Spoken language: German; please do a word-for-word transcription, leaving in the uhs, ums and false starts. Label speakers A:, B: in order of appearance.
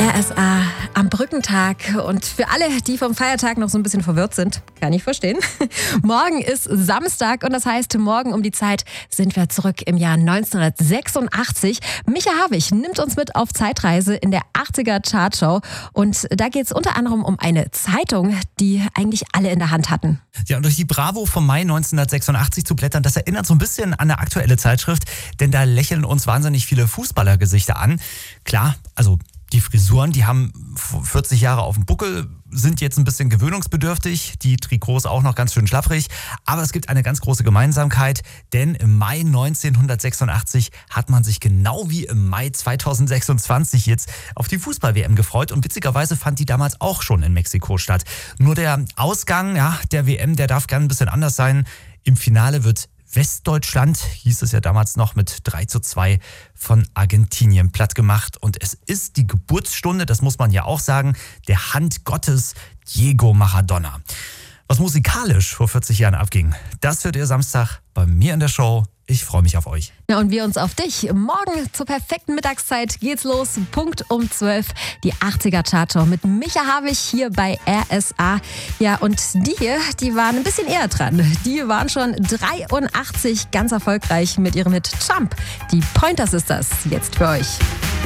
A: R S A am Brückentag und für alle, die vom Feiertag noch so ein bisschen verwirrt sind, kann ich verstehen. Morgen ist Samstag und das heißt, morgen um die Zeit sind wir zurück im Jahr neunzehnhundertsechsundachtzig. Micha Havig nimmt uns mit auf Zeitreise in der achtziger Chartshow und da geht es unter anderem um eine Zeitung, die eigentlich alle in der Hand hatten.
B: Ja, und durch die Bravo vom Mai neunzehnhundertsechsundachtzig zu blättern, das erinnert so ein bisschen an eine aktuelle Zeitschrift, denn da lächeln uns wahnsinnig viele Fußballergesichter an. Klar, also die Frisuren, die haben vierzig Jahre auf dem Buckel, sind jetzt ein bisschen gewöhnungsbedürftig, die Trikots auch noch ganz schön schlapprig, aber es gibt eine ganz große Gemeinsamkeit, denn im Mai neunzehnhundertsechsundachtzig hat man sich genau wie im Mai zweitausendsechsundzwanzig jetzt auf die Fußball-W M gefreut und witzigerweise fand die damals auch schon in Mexiko statt. Nur der Ausgang ja, der W M, der darf gerne ein bisschen anders sein. Im Finale wird Westdeutschland, hieß es ja damals noch, mit drei zu zwei von Argentinien platt gemacht. Und es ist die Geburtsstunde, das muss man ja auch sagen, der Hand Gottes Diego Maradona. Was musikalisch vor vierzig Jahren abging, das hört ihr Samstag bei mir in der Show. Ich freue mich auf euch.
A: Ja, und wir uns auf dich. Morgen zur perfekten Mittagszeit geht's los, Punkt um zwölf, die achtziger Chartshow mit Micha Havig hier bei R S A. Ja, und die hier, die waren ein bisschen eher dran. Die waren schon dreiundachtzig ganz erfolgreich mit ihrem Hit Jump. Die Pointer Sisters jetzt für euch.